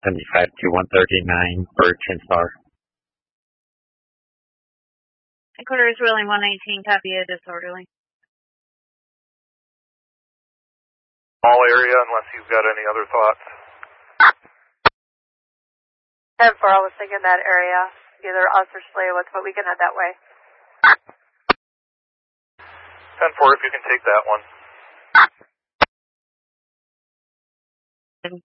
75 to 139 for Twin Star. Headquarters Wheeling 119, copy a disorderly. Small area unless you've got any other thoughts. 10-4, I was thinking that area, either us or Slewitz, but we can head that way. 10-4, if you can take that one.